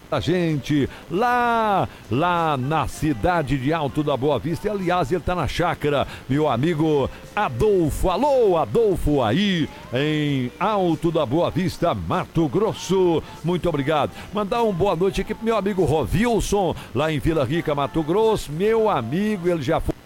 a gente lá na cidade de Alto da Boa Vista. E, aliás, ele tá na chácara, meu amigo Adolfo. Alô, Adolfo, aí em Alto da Boa Vista, Mato Grosso. Muito obrigado. Mandar uma boa noite aqui pro meu amigo Rovilson, lá em Vila Rica, Mato Grosso. Meu amigo, ele já foi